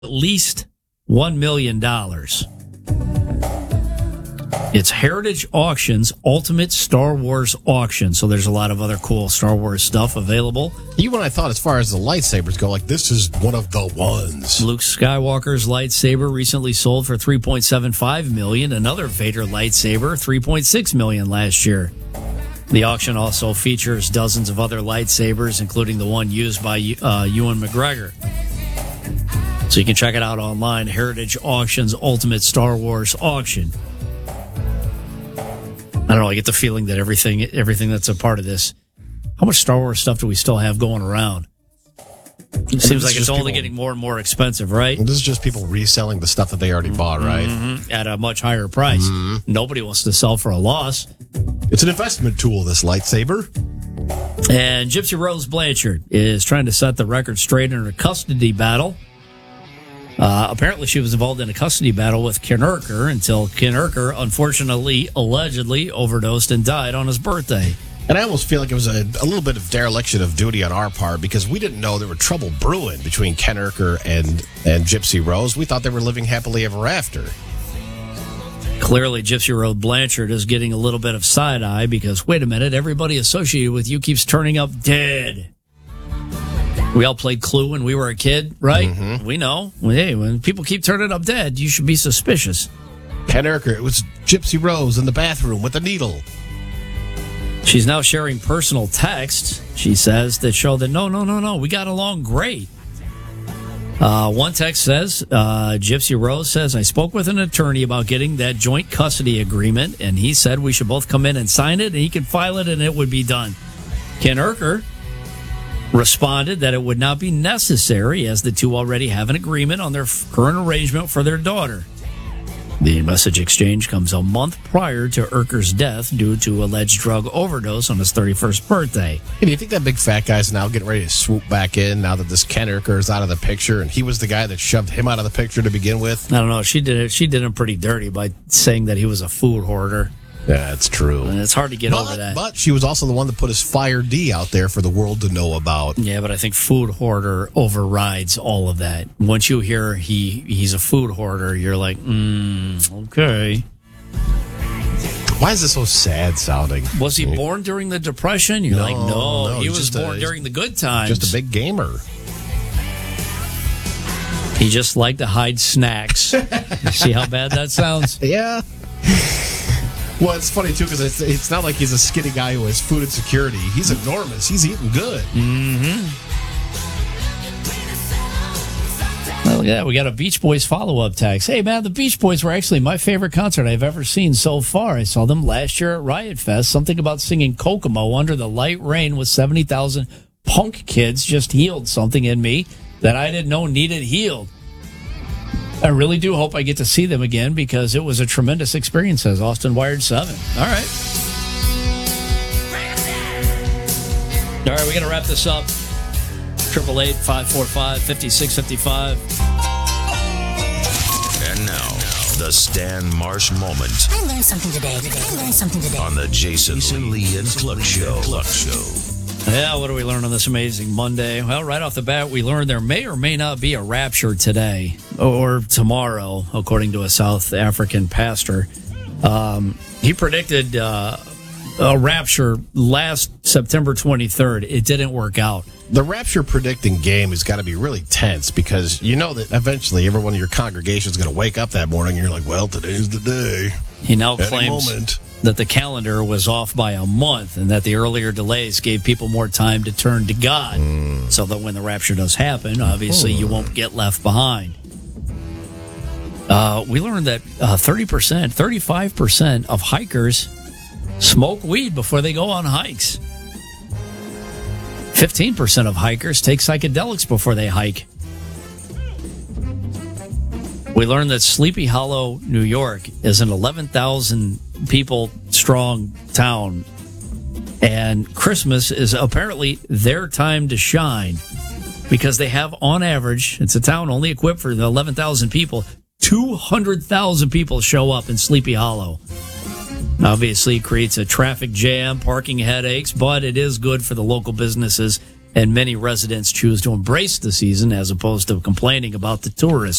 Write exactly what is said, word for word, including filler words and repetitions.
at least one million dollars. It's Heritage Auctions Ultimate Star Wars Auction. So there's a lot of other cool Star Wars stuff available. Even I thought as far as the lightsabers go, like this is one of the ones. Luke Skywalker's lightsaber recently sold for three point seven five million dollars. Another Vader lightsaber, three point six million dollars last year. The auction also features dozens of other lightsabers, including the one used by uh, Ewan McGregor. So you can check it out online, Heritage Auctions Ultimate Star Wars Auction. I don't know, I get the feeling that everything everything that's a part of this, how much Star Wars stuff do we still have going around? It seems like it's only people, getting more and more expensive, right? This is just people reselling the stuff that they already bought, right? Mm-hmm. At a much higher price. Mm-hmm. Nobody wants to sell for a loss. It's an investment tool, this lightsaber. And Gypsy Rose Blanchard is trying to set the record straight in her custody battle. Uh, apparently, she was involved in a custody battle with Ken Urker until Ken Urker, unfortunately, allegedly overdosed and died on his birthday. And I almost feel like it was a, a little bit of dereliction of duty on our part because we didn't know there were trouble brewing between Ken Urker and, and Gypsy Rose. We thought they were living happily ever after. Clearly, Gypsy Rose Blanchard is getting a little bit of side-eye because, wait a minute, everybody associated with you keeps turning up dead. We all played Clue when we were a kid, right? Mm-hmm. We know. Hey, when people keep turning up dead, you should be suspicious. Ken Urker, it was Gypsy Rose in the bathroom with a needle. She's now sharing personal texts, she says, that show that no, no, no, no, we got along great. Uh, one text says, uh, Gypsy Rose says, I spoke with an attorney about getting that joint custody agreement, and he said we should both come in and sign it, and he can file it, and it would be done. Ken Urker responded that it would not be necessary, as the two already have an agreement on their current arrangement for their daughter. The message exchange comes a month prior to Urker's death due to alleged drug overdose on his thirty-first birthday. Hey, do you think that big fat guy's now getting ready to swoop back in now that this Ken Urker is out of the picture, and he was the guy that shoved him out of the picture to begin with? I don't know. She did it. She did him pretty dirty by saying that he was a food hoarder. Yeah, that's true. And it's hard to get but, over that. But she was also the one that put his Fire D out there for the world to know about. Yeah, but I think food hoarder overrides all of that. Once you hear he he's a food hoarder, you're like, mm, okay. Why is this so sad sounding? Was he born during the Depression? You're no, like, no, no he was born a, during the good times. Just a big gamer. He just liked to hide snacks. See how bad that sounds? Yeah. Well, it's funny, too, because it's, it's not like he's a skinny guy who has food insecurity. He's enormous. He's eating good. Mm-hmm. Well, yeah, we got a Beach Boys follow-up text. Hey, man, the Beach Boys were actually my favorite concert I've ever seen so far. I saw them last year at Riot Fest. Something about singing Kokomo under the light rain with seventy thousand punk kids just healed something in me that I didn't know needed healed. I really do hope I get to see them again because it was a tremendous experience, says Austin Wired seven. All right. All right, we got to wrap this up. eight eight eight, five four five, five six five five. And now, the Stan Marsh moment. I learned something today. I learned something today. On the Jason, Jason Lee and Cluck Show. Cluck Show. Yeah, what do we learn on this amazing Monday? Well, right off the bat, we learned there may or may not be a rapture today or tomorrow, according to a South African pastor. Um, he predicted uh, a rapture last September twenty-third. It didn't work out. The rapture predicting game has got to be really tense because you know that eventually everyone in your congregation is going to wake up that morning and you're like, well, today's the day. He now Any claims moment. that the calendar was off by a month and that the earlier delays gave people more time to turn to God mm. so that when the rapture does happen, obviously mm. you won't get left behind. Uh, we learned that uh, thirty percent, thirty-five percent of hikers smoke weed before they go on hikes. fifteen percent of hikers take psychedelics before they hike. We learned that Sleepy Hollow, New York, is an eleven thousand people strong town, and Christmas is apparently their time to shine because they have, on average, it's a town only equipped for the eleven thousand people, two hundred thousand people show up in Sleepy Hollow. Obviously, it creates a traffic jam, parking headaches, but it is good for the local businesses and many residents choose to embrace the season as opposed to complaining about the tourists.